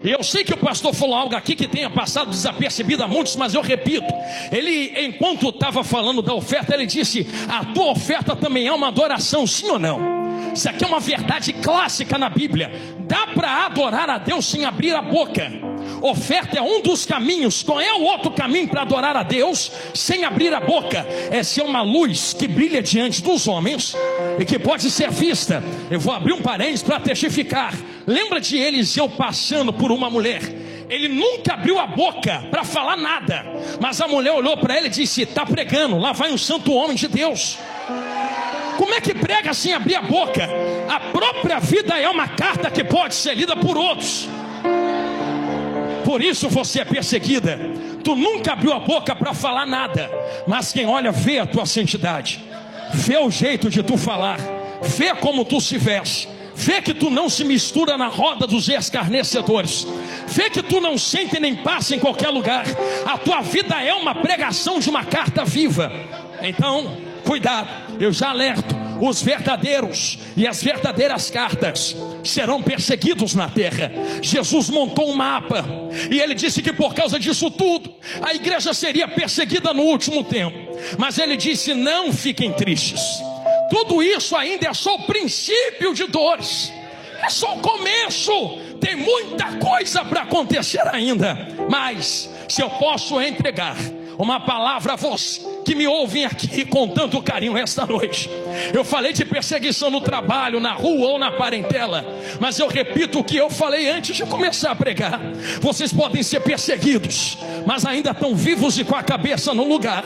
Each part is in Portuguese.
E eu sei que o pastor falou algo aqui que tenha passado desapercebido a muitos, mas eu repito. Ele, enquanto estava falando da oferta, ele disse: a tua oferta também é uma adoração, sim ou não? Isso aqui é uma verdade clássica na Bíblia. Dá para adorar a Deus sem abrir a boca. Oferta é um dos caminhos. Qual é o outro caminho para adorar a Deus sem abrir a boca? É ser uma luz que brilha diante dos homens e que pode ser vista. Eu vou abrir um parênteses para testificar. Lembra de Eliseu passando por uma mulher? Ele nunca abriu a boca para falar nada, mas a mulher olhou para ele e disse: está pregando, lá vai um santo homem de Deus. Como é que prega sem abrir a boca? A própria vida é uma carta que pode ser lida por outros. Por isso você é perseguida. Tu nunca abriu a boca para falar nada, mas quem olha vê a tua santidade, vê o jeito de tu falar, vê como tu se veste, vê que tu não se mistura na roda dos escarnecedores, vê que tu não sente nem passa em qualquer lugar. A tua vida é uma pregação de uma carta viva. Então, cuidado, eu já alerto. Os verdadeiros e as verdadeiras cartas serão perseguidos na terra. Jesus montou um mapa e ele disse que por causa disso tudo a igreja seria perseguida no último tempo. Mas ele disse: não fiquem tristes. Tudo isso ainda é só o princípio de dores, é só o começo. Tem muita coisa para acontecer ainda. Mas se eu posso entregar uma palavra a você que me ouvem aqui com tanto carinho esta noite. Eu falei de perseguição no trabalho, na rua ou na parentela, mas eu repito o que eu falei antes de começar a pregar. Vocês podem ser perseguidos, mas ainda estão vivos e com a cabeça no lugar.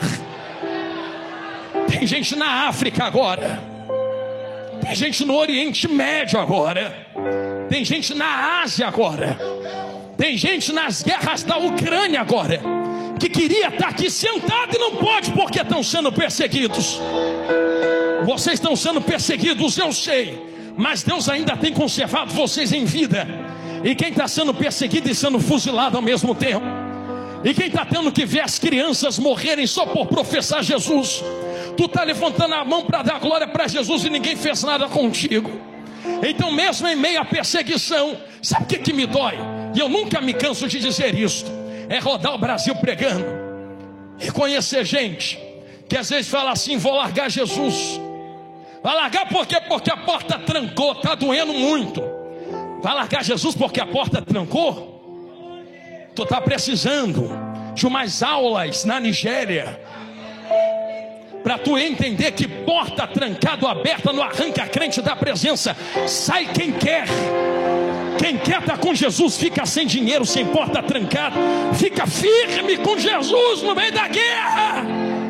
Tem gente na África agora, tem gente no Oriente Médio agora, tem gente na Ásia agora, tem gente nas guerras da Ucrânia agora, que queria estar aqui sentado e não pode porque estão sendo perseguidos. Vocês estão sendo perseguidos, eu sei, mas Deus ainda tem conservado vocês em vida. E quem está sendo perseguido e sendo fuzilado ao mesmo tempo, e quem está tendo que ver as crianças morrerem só por professar Jesus, tu está levantando a mão para dar glória para Jesus e ninguém fez nada contigo. Então mesmo em meio à perseguição, sabe o que me dói? E eu nunca me canso de dizer isso. É rodar o Brasil pregando e conhecer gente que às vezes fala assim: vou largar Jesus. Vai largar por quê? Porque a porta trancou, está doendo muito. Vai largar Jesus porque a porta trancou? Tu está precisando de umas aulas na Nigéria para tu entender que porta trancada ou aberta não arranca a crente da presença. Sai quem quer. Quem quer estar com Jesus fica sem dinheiro, sem porta trancada. Fica firme com Jesus no meio da guerra.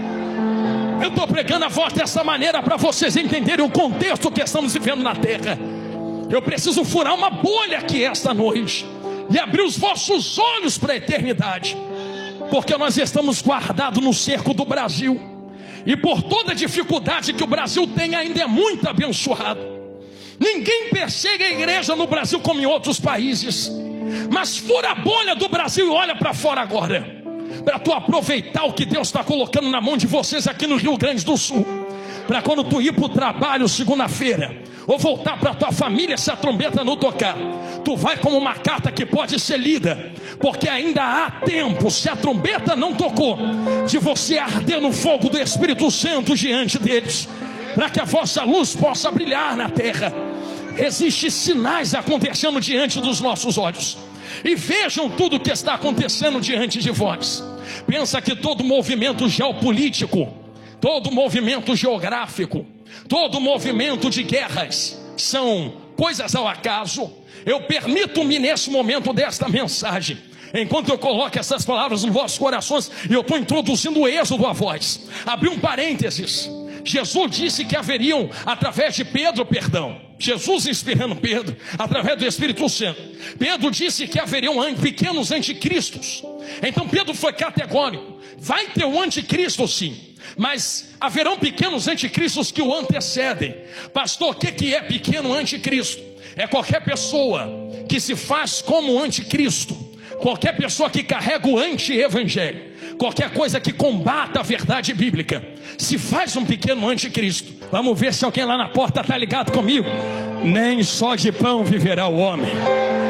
Eu estou pregando a voz dessa maneira para vocês entenderem o contexto que estamos vivendo na terra. Eu preciso furar uma bolha aqui esta noite e abrir os vossos olhos para a eternidade, porque nós estamos guardados no cerco do Brasil. E por toda dificuldade que o Brasil tem, ainda é muito abençoado. Ninguém persegue a igreja no Brasil como em outros países. Mas fura a bolha do Brasil e olha para fora agora, para tu aproveitar o que Deus está colocando na mão de vocês aqui no Rio Grande do Sul. Para quando tu ir para o trabalho segunda-feira, ou voltar para tua família, se a trombeta não tocar, tu vai como uma carta que pode ser lida, porque ainda há tempo, se a trombeta não tocou, de você arder no fogo do Espírito Santo diante deles, para que a vossa luz possa brilhar na terra. Existem sinais acontecendo diante dos nossos olhos, e vejam tudo o que está acontecendo diante de vós. Pensa que todo movimento geopolítico, todo movimento geográfico, todo movimento de guerras são coisas ao acaso? Eu permito-me nesse momento desta mensagem, enquanto eu coloco essas palavras nos vossos corações, e eu estou introduzindo o êxodo a voz, abrir um parênteses. Jesus disse que haveriam, através de Pedro, Jesus inspirando Pedro, através do Espírito Santo, Pedro disse que haveriam pequenos anticristos. Então Pedro foi categórico: vai ter um anticristo sim, mas haverão pequenos anticristos que o antecedem. Pastor, o que é pequeno anticristo? É qualquer pessoa que se faz como anticristo, qualquer pessoa que carrega o anti-evangelho, qualquer coisa que combata a verdade bíblica, se faz um pequeno anticristo. Vamos ver se alguém lá na porta está ligado comigo. Nem só de pão viverá o homem,